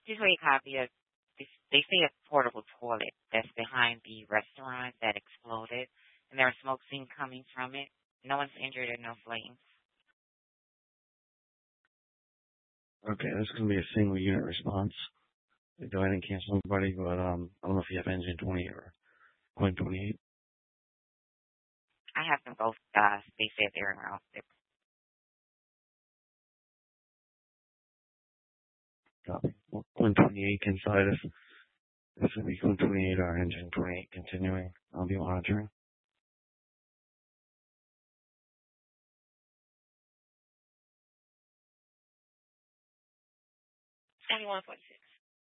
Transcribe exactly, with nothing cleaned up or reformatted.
Just wait, copy of this. They say a portable toilet that's behind the restaurant that exploded, and there are smoke seen coming from it. No one's injured or no flames. Okay, this is going to be a single unit response. Go ahead and cancel everybody, but um, I don't know if you have engine twenty or point twenty-eight. I have them both. Uh, they said they're around six. Copy. one twenty-eight inside us. This will be one twenty-eight, our engine twenty-eight continuing. I'll be monitoring. seventy-one point six.